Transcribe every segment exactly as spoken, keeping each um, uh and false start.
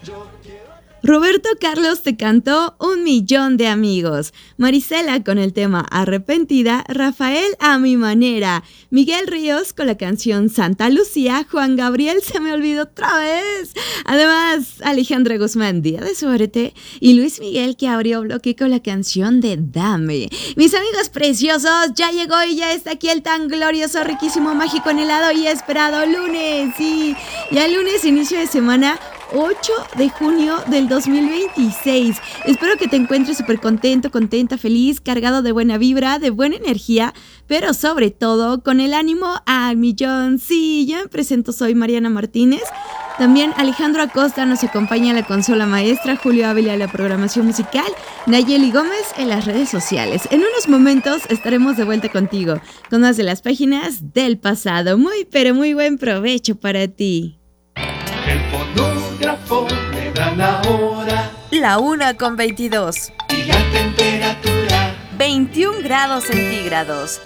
Roberto Carlos te cantó Un Millón de Amigos, Marisela con el tema Arrepentida, Rafael A Mi Manera, Miguel Ríos con la canción Santa Lucía, Juan Gabriel Se Me Olvidó Otra Vez, además Alejandra Guzmán, Día de Suerte, y Luis Miguel, que abrió bloque con la canción de Dame. Mis amigos preciosos, ya llegó y ya está aquí el tan glorioso, riquísimo, mágico, anhelado y esperado lunes, sí, ya lunes, inicio de semana, ocho de junio del dos mil veintiséis. Espero que te encuentres súper contento, contenta, feliz, cargado de buena vibra, de buena energía, pero sobre todo con el ánimo al millón. Sí, yo me presento, soy Mariana Martínez. También Alejandro Acosta nos acompaña a la consola maestra, Julio Ávila a la programación musical, Nayeli Gómez en las redes sociales. En unos momentos estaremos de vuelta contigo con más de las páginas del pasado. Muy, pero muy buen provecho para ti. El fonógrafo me da la hora. La una con veintidós. Y la temperatura. veintiún grados centígrados.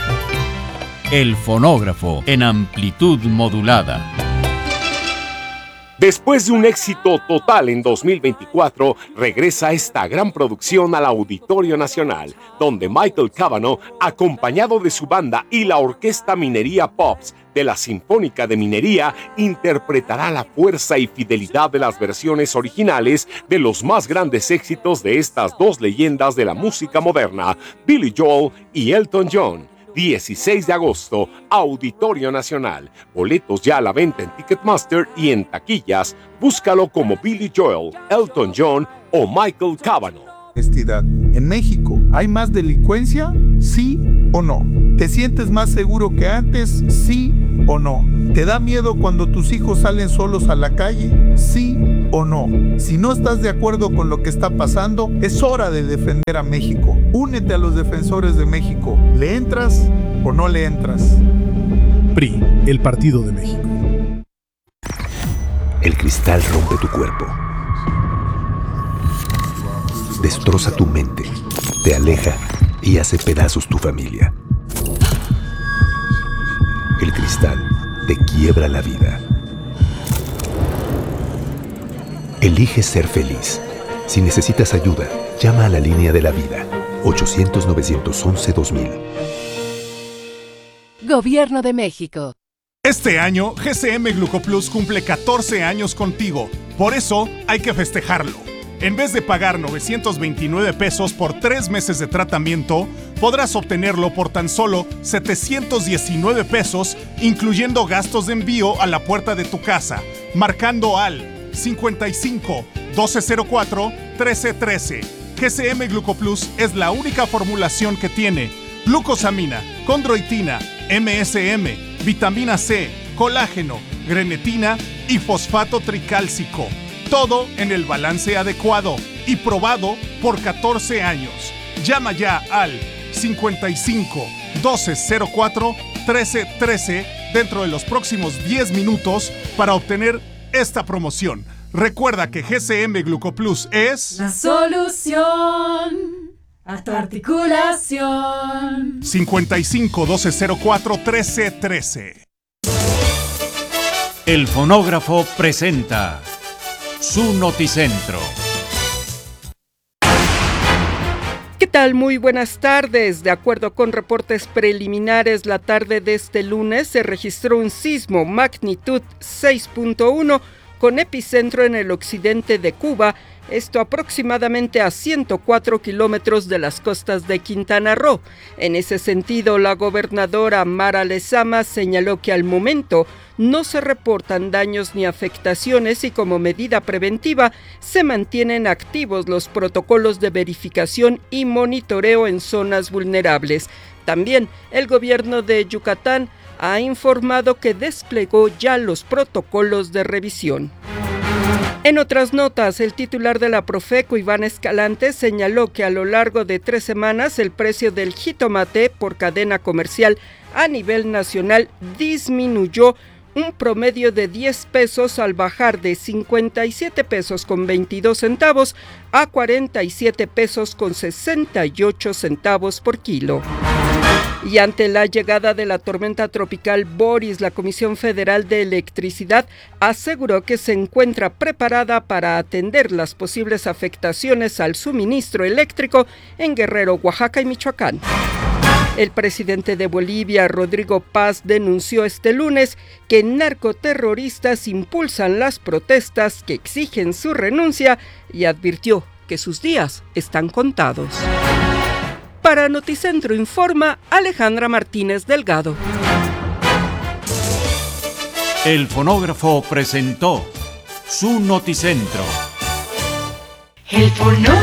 El fonógrafo en amplitud modulada. Después de un éxito total en dos mil veinticuatro, regresa esta gran producción al Auditorio Nacional, donde Michael Cavanaugh, acompañado de su banda y la Orquesta Minería Pops de la Sinfónica de Minería, interpretará la fuerza y fidelidad de las versiones originales de los más grandes éxitos de estas dos leyendas de la música moderna, Billy Joel y Elton John. dieciséis de agosto, Auditorio Nacional. Boletos ya a la venta en Ticketmaster y en taquillas. Búscalo como Billy Joel, Elton John o Michael Cavanaugh. ¿En México hay más delincuencia? ¿Sí o no? ¿Te sientes más seguro que antes? ¿Sí o no? ¿Te da miedo cuando tus hijos salen solos a la calle? ¿Sí o no? Si no estás de acuerdo con lo que está pasando, es hora de defender a México. Únete a los defensores de México. ¿Le entras o no le entras? P R I, el Partido de México. El cristal rompe tu cuerpo. Destroza tu mente, te aleja y hace pedazos tu familia. El cristal te quiebra la vida. Elige ser feliz. Si necesitas ayuda, llama a la línea de la vida, ochocientos, novecientos once, dos mil. Gobierno de México. Este año, G C M Glucoplus cumple catorce años contigo. Por eso, hay que festejarlo. En vez de pagar novecientos veintinueve pesos por tres meses de tratamiento, podrás obtenerlo por tan solo setecientos diecinueve pesos, incluyendo gastos de envío a la puerta de tu casa, marcando al cincuenta y cinco, doce cero cuatro, trece trece. G C M Glucoplus es la única formulación que tiene glucosamina, condroitina, M S M, vitamina C, colágeno, grenetina y fosfato tricálcico. Todo en el balance adecuado y probado por catorce años. Llama ya al cincuenta y cinco, doce cero cuatro, trece trece dentro de los próximos diez minutos para obtener esta promoción. Recuerda que G C M Glucoplus es la solución a tu articulación. cincuenta y cinco, doce cero cuatro, trece trece. El fonógrafo presenta su noticentro. ¿Qué tal? Muy buenas tardes. De acuerdo con reportes preliminares, la tarde de este lunes se registró un sismo magnitud seis punto uno con epicentro en el occidente de Cuba, esto aproximadamente a ciento cuatro kilómetros de las costas de Quintana Roo. En ese sentido, la gobernadora Mara Lezama señaló que al momento no se reportan daños ni afectaciones y como medida preventiva se mantienen activos los protocolos de verificación y monitoreo en zonas vulnerables. También el gobierno de Yucatán ha informado que desplegó ya los protocolos de revisión. En otras notas, el titular de la Profeco, Iván Escalante, señaló que a lo largo de tres semanas el precio del jitomate por cadena comercial a nivel nacional disminuyó un promedio de diez pesos al bajar de cincuenta y siete pesos con veintidós centavos a cuarenta y siete pesos con sesenta y ocho centavos por kilo. Y ante la llegada de la tormenta tropical Boris, la Comisión Federal de Electricidad aseguró que se encuentra preparada para atender las posibles afectaciones al suministro eléctrico en Guerrero, Oaxaca y Michoacán. El presidente de Bolivia, Rodrigo Paz, denunció este lunes que narcoterroristas impulsan las protestas que exigen su renuncia y advirtió que sus días están contados. Para Noticentro informa Alejandra Martínez Delgado. El fonógrafo presentó su Noticentro. El fonógrafo.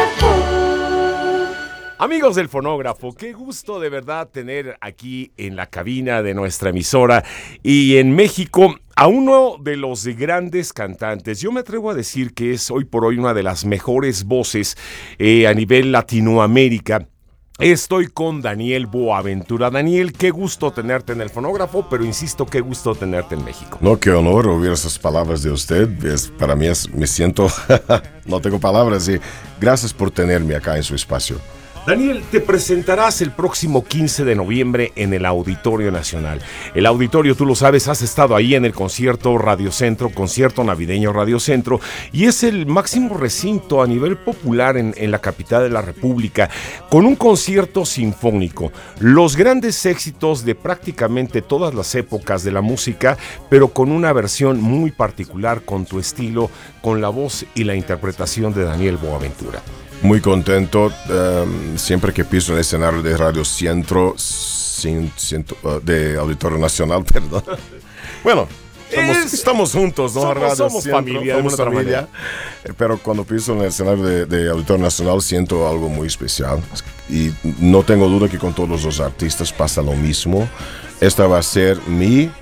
Amigos del fonógrafo, qué gusto de verdad tener aquí en la cabina de nuestra emisora y en México a uno de los grandes cantantes. Yo me atrevo a decir que es hoy por hoy una de las mejores voces eh, a nivel Latinoamérica. Estoy con Daniel Boaventura. Daniel, qué gusto tenerte en el fonógrafo, pero insisto, qué gusto tenerte en México. No, qué honor oír esas palabras de usted. Es, para mí es, me siento, no tengo palabras y gracias por tenerme acá en su espacio. Daniel, te presentarás el próximo quince de noviembre en el Auditorio Nacional. El auditorio, tú lo sabes, has estado ahí en el concierto Radio Centro, concierto navideño Radio Centro, y es el máximo recinto a nivel popular en, en la capital de la República, con un concierto sinfónico. Los grandes éxitos de prácticamente todas las épocas de la música, pero con una versión muy particular, con tu estilo, con la voz y la interpretación de Daniel Boaventura. Muy contento, um, siempre que piso en el escenario de Radio Centro, sin, sin, uh, de Auditorio Nacional, perdón. Bueno, somos, es, estamos juntos, ¿no? Somos, Radio somos Centro, familia, somos de familia. Pero cuando piso en el escenario de, de Auditorio Nacional siento algo muy especial. Y no tengo duda que con todos los artistas pasa lo mismo. Esta va a ser mi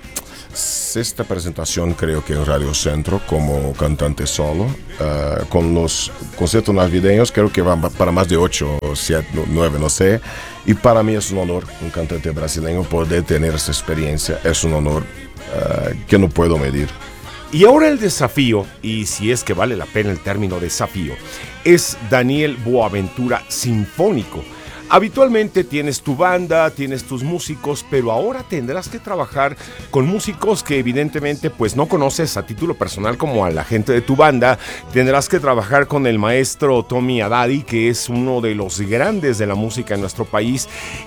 sexta presentación, creo que en Radio Centro como cantante solo, uh, con los conciertos navideños creo que van para más de ocho, siete, nueve, no sé, y para mí es un honor, un cantante brasileño, poder tener esa experiencia. Es un honor uh, que no puedo medir. Y ahora el desafío, y si es que vale la pena el término desafío, es Daniel Boaventura Sinfónico. Habitualmente tienes tu banda, tienes tus músicos, pero ahora tendrás que trabajar con músicos que evidentemente pues no conoces a título personal como a la gente de tu banda. Tendrás que trabajar con el maestro Tommy Haddadi, que es uno de los grandes de la música en nuestro país.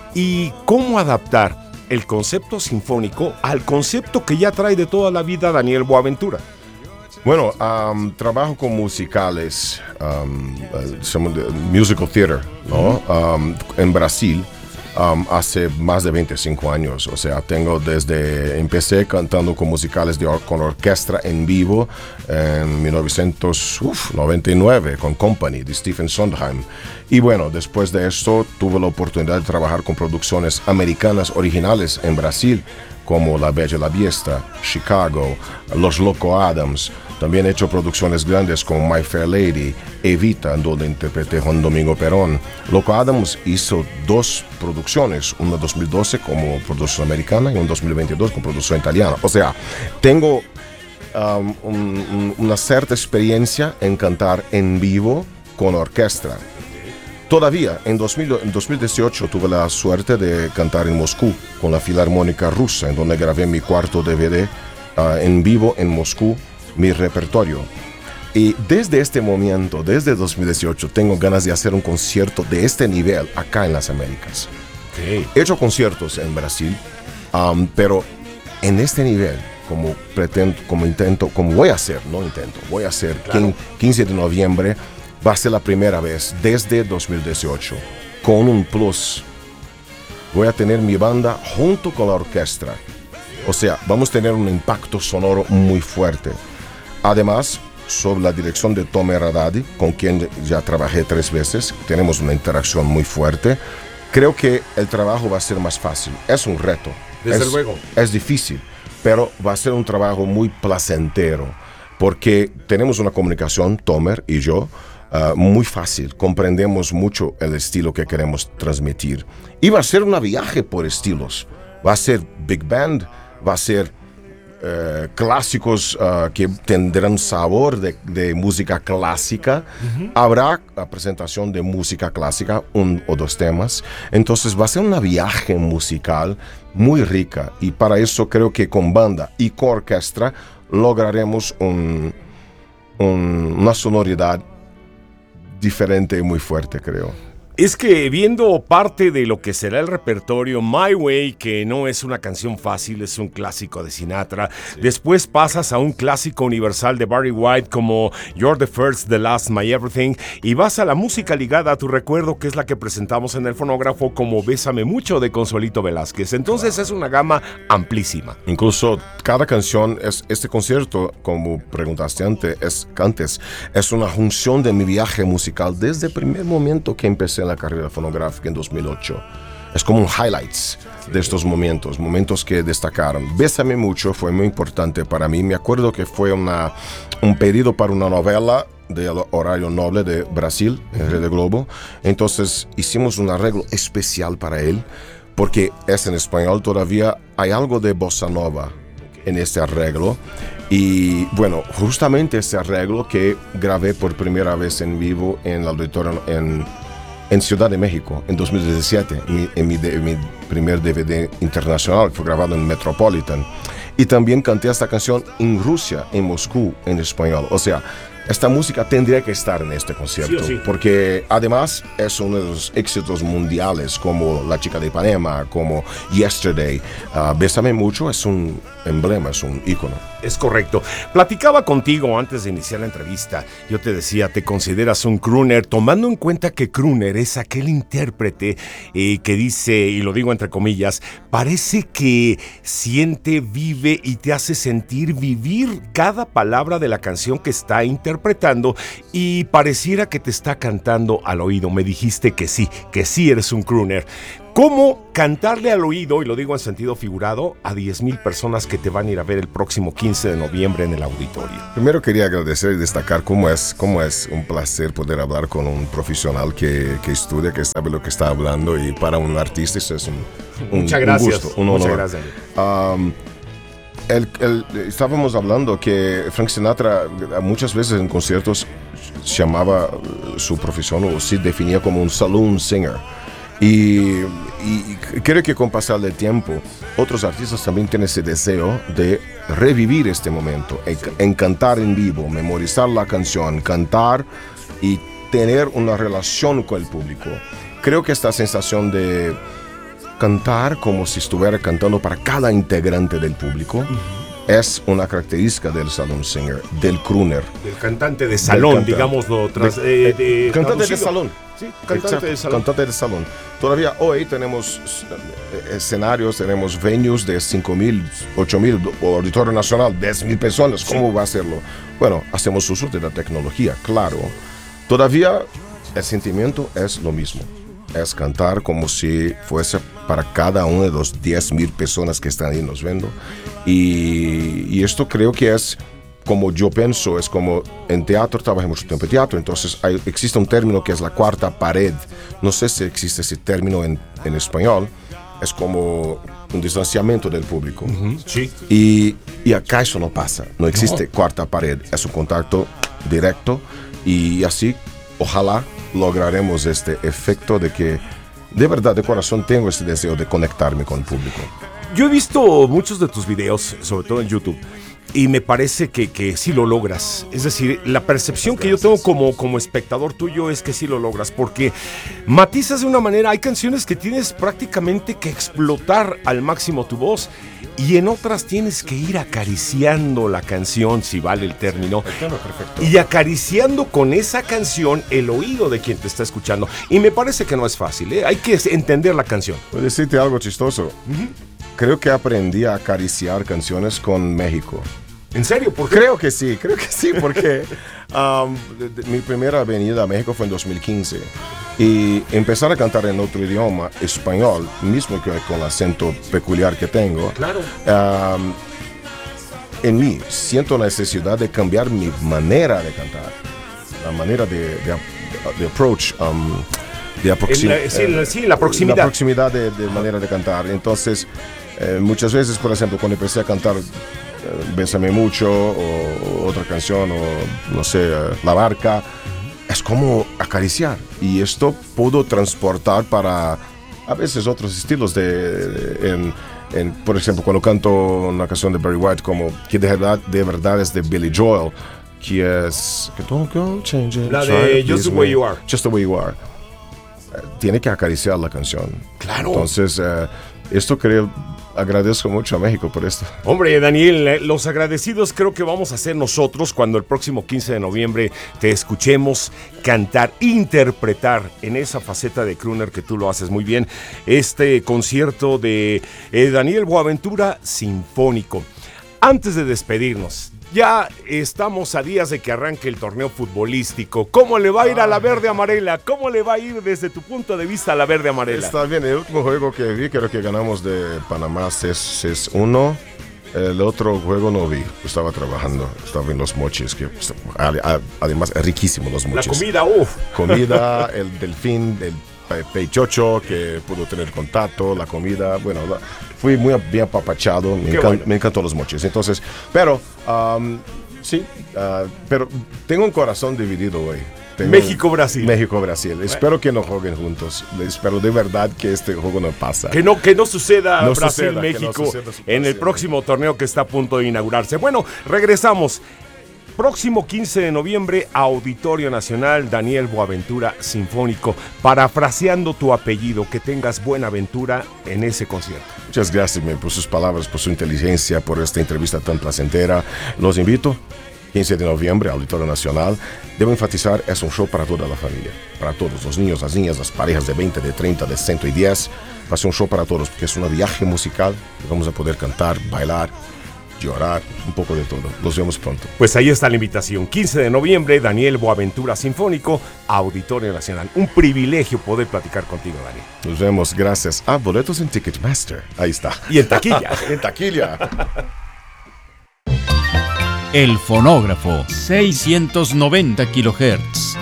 Y cómo adaptar el concepto sinfónico al concepto que ya trae de toda la vida Daniel Boaventura. Bueno, um, trabajo con musicales, um, uh, musical theater, ¿no? Uh-huh. Um, en Brasil, um, hace más de veinticinco años. O sea, tengo desde, empecé cantando con musicales de or- con orquesta en vivo en mil novecientos noventa y nueve con Company de Stephen Sondheim. Y bueno, después de esto tuve la oportunidad de trabajar con producciones americanas originales en Brasil, como La Bella y la Bestia, Chicago, Los Loco Adams. También he hecho producciones grandes como My Fair Lady, Evita, donde interpreté Juan Domingo Perón. Loco Adams hizo dos producciones, una en dos mil doce como producción americana y una en dos mil veintidós como producción italiana. O sea, tengo um, un, un, una cierta experiencia en cantar en vivo con orquesta. Todavía, en, dos mil, en dos mil dieciocho tuve la suerte de cantar en Moscú con la Filarmónica Rusa, en donde grabé mi cuarto D V D uh, en vivo en Moscú, mi repertorio. Y desde este momento, desde dos mil dieciocho, tengo ganas de hacer un concierto de este nivel acá en las Américas. Okay. He hecho conciertos en Brasil, um, pero en este nivel, como pretendo, como intento, como voy a hacer, no intento, voy a hacer claro. quince de noviembre, va a ser la primera vez desde dos mil dieciocho, con un plus. Voy a tener mi banda junto con la orquesta. O sea, vamos a tener un impacto sonoro muy fuerte. Además, sobre la dirección de Tommy Haddadi, con quien ya trabajé tres veces, tenemos una interacción muy fuerte. Creo que el trabajo va a ser más fácil. Es un reto. Desde es, luego. Es difícil, pero va a ser un trabajo muy placentero, porque tenemos una comunicación, Tomer y yo, Uh, muy fácil, comprendemos mucho el estilo que queremos transmitir. Y va a ser un viaje por estilos. Va a ser big band, va a ser eh, clásicos uh, que tendrán sabor de, de música clásica. Uh-huh. Habrá la presentación de música clásica, un o dos temas. Entonces va a ser un viaje musical muy rica, y para eso creo que con banda y con orquesta lograremos un, un, una sonoridad diferente y muy fuerte, creo. Es que viendo parte de lo que será el repertorio, My Way, que no es una canción fácil, es un clásico de Sinatra. Sí. Después pasas a un clásico universal de Barry White como You're the First, the Last, My Everything. Y vas a la música ligada a tu recuerdo, que es la que presentamos en el fonógrafo, como Bésame Mucho de Consuelito Velázquez. Entonces wow. es una gama amplísima. Incluso cada canción, es, este concierto, como preguntaste antes, es, antes, es una junción de mi viaje musical desde el primer momento que empecé en la carrera fonográfica en dos mil ocho. Es como un highlights de estos momentos, momentos que destacaron. Bésame Mucho fue muy importante para mí. Me acuerdo que fue una, un pedido para una novela del horario noble de Brasil, en Rede Globo. Entonces hicimos un arreglo especial para él, porque es en español. Todavía hay algo de bossa nova en este arreglo. Y bueno, justamente este arreglo que grabé por primera vez en vivo en el auditorio en en Ciudad de México, en dos mil diecisiete, mi, en, mi, en mi primer D V D internacional, fue grabado en Metropolitan. Y también canté esta canción en Rusia, en Moscú, en español. O sea, esta música tendría que estar en este concierto, sí, sí. porque además es uno de los éxitos mundiales, como La Chica de Ipanema, como Yesterday. Uh, Bésame Mucho es un emblema, es un ícono. Es correcto. Platicaba contigo antes de iniciar la entrevista. Yo te decía, te consideras un crooner, tomando en cuenta que crooner es aquel intérprete eh, que dice, y lo digo entre comillas, parece que siente, vive y te hace sentir vivir cada palabra de la canción que está interpretando, y pareciera que te está cantando al oído. Me dijiste que sí, que sí eres un crooner. ¿Cómo cantarle al oído, y lo digo en sentido figurado, a diez mil personas que te van a ir a ver el próximo quince de noviembre en el auditorio? Primero quería agradecer y destacar cómo es, cómo es un placer poder hablar con un profesional que, que estudia, que sabe lo que está hablando, y para un artista eso es un, un, Muchas gracias. un gusto, un honor. Muchas gracias. Um, el, el, estábamos hablando que Frank Sinatra muchas veces en conciertos llamaba su profesión, o se definía como un saloon singer. Y, y creo que con pasar del tiempo, otros artistas también tienen ese deseo de revivir este momento, en, en cantar en vivo, memorizar la canción, cantar y tener una relación con el público. Creo que esta sensación de cantar como si estuviera cantando para cada integrante del público uh-huh. es una característica del salon singer, del crooner. Del cantante de salón, cantante, digámoslo. Tras, de, eh, de, cantante traducido. de salón. Sí, cantante Exacto, de salón. Cantante de salón. Todavía hoy tenemos escenarios, tenemos venues de cinco mil, ocho mil, Auditorio Nacional, diez mil personas. ¿Cómo sí. va a hacerlo? Bueno, hacemos uso de la tecnología, claro. Todavía el sentimiento es lo mismo. Es cantar como si fuese para cada una de las diez mil personas que están ahí nos viendo. Y, y esto creo que es, como yo pienso, es como en teatro, trabajé mucho tiempo en teatro, entonces hay, existe un término que es la cuarta pared. No sé si existe ese término en, en español. Es como un distanciamiento del público. Uh-huh, sí. Y, y acá eso no pasa. No existe no. cuarta pared. Es un contacto directo, y así, ojalá, lograremos este efecto de que, de verdad, de corazón, tengo ese deseo de conectarme con el público. Yo he visto muchos de tus videos, sobre todo en YouTube, y me parece que, que sí lo logras. Es decir, la percepción que yo tengo como, como espectador tuyo es que sí lo logras, porque matizas de una manera. Hay canciones que tienes prácticamente que explotar al máximo tu voz, y en otras tienes que ir acariciando la canción, si vale el término, perfecto. y acariciando con esa canción el oído de quien te está escuchando. Y me parece que no es fácil, ¿eh? Hay que entender la canción. Voy a decirte algo chistoso. Uh-huh. Creo que aprendí a acariciar canciones con México. ¿En serio? ¿Por qué? Creo que sí, creo que sí, porque um, de, de, mi primera venida a México fue en dos mil quince. Y empezar a cantar en otro idioma, español, mismo que con el acento peculiar que tengo, claro. um, en mí siento la necesidad de cambiar mi manera de cantar, la manera de, de, de approach, um, de aproximar. Sí, eh, sí, la proximidad. La proximidad de, de manera de cantar. Entonces, eh, muchas veces, por ejemplo, cuando empecé a cantar Bésame Mucho, o, o otra canción, o no sé, uh, La Barca. Es como acariciar. Y esto puedo transportar para a veces otros estilos de, de en, en, por ejemplo, cuando canto una canción de Barry White como que de verdad, de verdad es de Billy Joel, que es que don't go change it, la de Just the Way You Are. Just the Way You Are. Tiene que acariciar la canción. Claro. Entonces, uh, esto creo, agradezco mucho a México por esto. Hombre, Daniel, los agradecidos creo que vamos a ser nosotros cuando el próximo quince de noviembre te escuchemos cantar, interpretar en esa faceta de crooner que tú lo haces muy bien, este concierto de eh, Daniel Boaventura Sinfónico. Antes de despedirnos, ya estamos a días de que arranque el torneo futbolístico. ¿Cómo le va a ir a la verde amarela? ¿Cómo le va a ir desde tu punto de vista a la verde amarela? Está bien, el último juego que vi creo que ganamos de Panamá seis uno. El otro juego no vi, estaba trabajando, estaba en Los Mochis, que además es riquísimo Los Mochis. La comida, uff. Comida, el delfín, el pechocho que pudo tener contacto, la comida, bueno, la, fui muy bien apapachado, me, encan, bueno. me encantó Los Mochis. Entonces, pero, um, sí, uh, pero tengo un corazón dividido hoy. México-Brasil. México-Brasil. Bueno. Espero que no jueguen juntos. Espero de verdad que este juego no pasa. Que no, que no suceda no Brasil-México no en el próximo torneo que está a punto de inaugurarse. Bueno, regresamos. Próximo quince de noviembre, Auditorio Nacional, Daniel Boaventura Sinfónico. Parafraseando tu apellido, que tengas buena aventura en ese concierto. Muchas gracias por sus palabras, por su inteligencia, por esta entrevista tan placentera. Los invito. quince de noviembre, Auditorio Nacional. Debo enfatizar, es un show para toda la familia, para todos, los niños, las niñas, las parejas de veinte, de treinta, de ciento diez. Va a ser un show para todos, porque es un viaje musical. Vamos a poder cantar, bailar, llorar, un poco de todo. Los vemos pronto. Pues ahí está la invitación. quince de noviembre, Daniel Boaventura Sinfónico, Auditorio Nacional. Un privilegio poder platicar contigo, Daniel. Nos vemos, gracias. Ah, boletos en Ticketmaster. Ahí está. Y en taquilla. En taquilla. El fonógrafo, seiscientos noventa kilohertz.